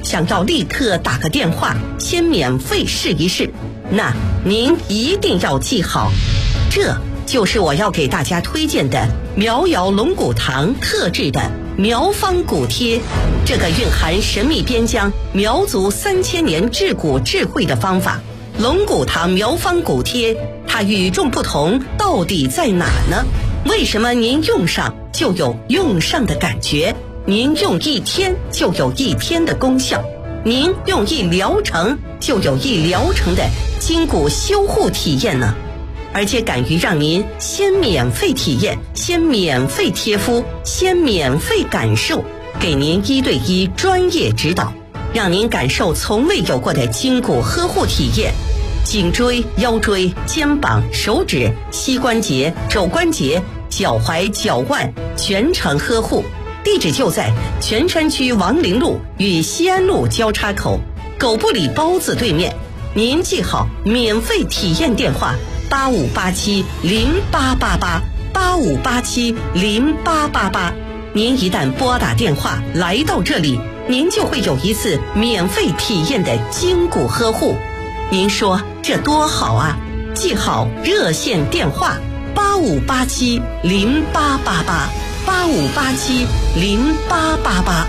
想要立刻打个电话先免费试一试，那您一定要记好，这就是我要给大家推荐的苗瑶龙骨堂特制的苗方骨贴。这个蕴含神秘边疆苗族3000年治骨智慧的方法，龙骨堂苗方骨贴，它与众不同到底在哪呢？为什么您用上就有用上的感觉？您用1天就有1天的功效，您用1疗程就有1疗程的筋骨修护体验呢？而且敢于让您先免费体验，先免费贴敷，先免费感受，给您1对1专业指导，让您感受从未有过的筋骨呵护体验。颈椎、腰椎、肩膀、手指、膝关节、肘关节、脚踝、脚腕全程呵护。地址就在泉山区王陵路与西安路交叉口狗不理包子对面。您记好免费体验电话85870888，85870888。您一旦拨打电话来到这里，您就会有一次免费体验的筋骨呵护。您说这多好啊！记好热线电话85870888，85870888。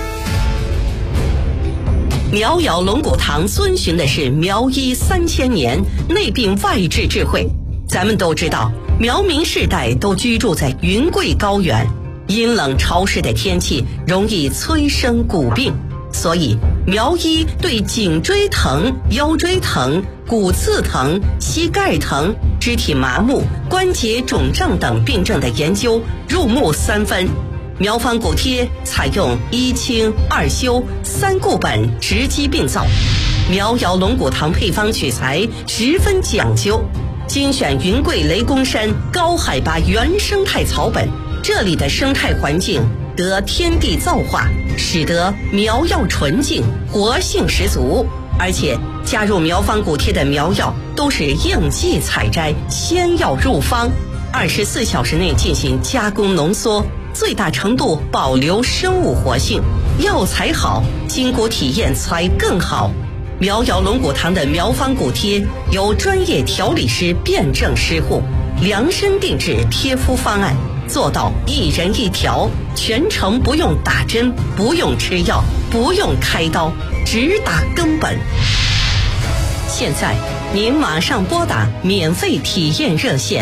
苗瑶龙骨堂遵循的是苗医3000年内病外治智慧。咱们都知道，苗民世代都居住在云贵高原，阴冷潮湿的天气容易催生骨病，所以苗医对颈椎疼、腰椎疼、骨刺疼、膝盖疼、肢体麻木、关节肿胀等病症的研究入木3分。苗方骨贴采用1清2修3固本直击病灶，苗瑶龙骨堂配方取材十分讲究，精选云贵雷公山高海拔原生态草本，这里的生态环境得天地造化，使得苗药纯净，活性十足。而且加入苗方骨贴的苗药都是应季采摘，鲜药入方，24小时内进行加工浓缩，最大程度保留生物活性，药材好，筋骨体验才更好。苗瑶龙骨堂的苗方骨贴由专业调理师辩证施护，量身定制贴敷方案，做到1人1条，全程不用打针，不用吃药，不用开刀，只打根本。现在您马上拨打免费体验热线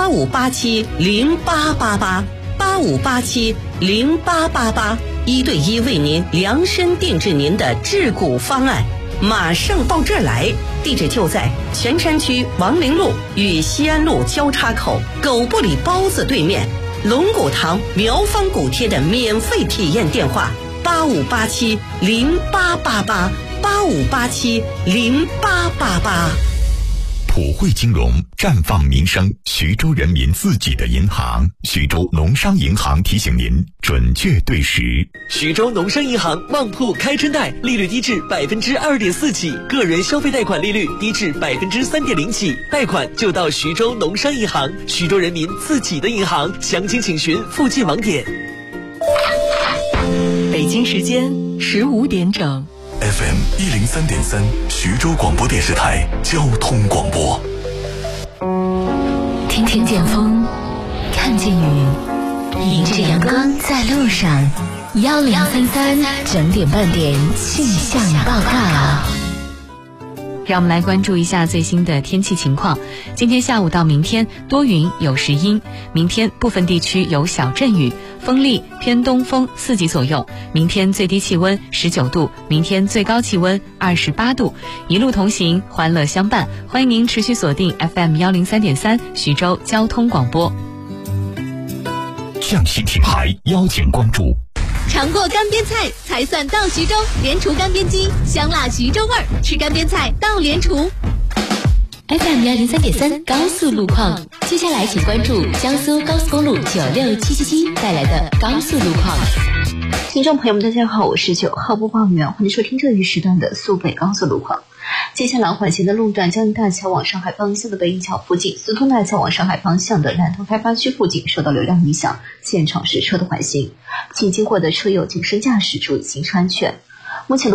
85870888，85870888，1对1为您量身定制您的治骨方案，马上到这儿来。地址就在泉山区王陵路与西安路交叉口狗不理包子对面。龙骨堂苗方骨贴的免费体验电话85870888，85870888。 普惠金融绽放民生，徐州人民自己的银行。徐州农商银行提醒您准确对时。 徐州农商银行旺铺开春贷，利率低至2.4%起，个人消费贷款利率低至3.0%起，贷款就到徐州农商银行，徐州人民自己的银行。详情请询附近网点。 北京时间15点整。 FM 103.3，徐州广播电视台交通广播。 听见风，看见雨，迎着阳光在路上。1033整点半点气象报告。 让我们来关注一下最新的天气情况。今天下午到明天多云有时阴，明天部分地区有小阵雨，风力偏东风4级左右。明天最低气温19度，明天最高气温28度。一路同行，欢乐相伴。欢迎您持续锁定 FM 103.3徐州交通广播。 象形品牌邀请关注。 尝过干煸菜才算到徐州，联厨干煸鸡，香辣徐州味儿，吃干煸菜到联厨。 FM 103.3高速路况，接下来请关注江苏高速公路96777带来的高速路况。 听众朋友们，大家好，我是9号播报员，欢迎收听这一时段的苏北高速路况。接下来缓行的路段，江宁大桥往上海方向的北一桥附近，四通大桥往上海方向的南通开发区附近受到流量影响，现场实车的缓行，请经过的车友谨慎驾驶，注意行车安全。目前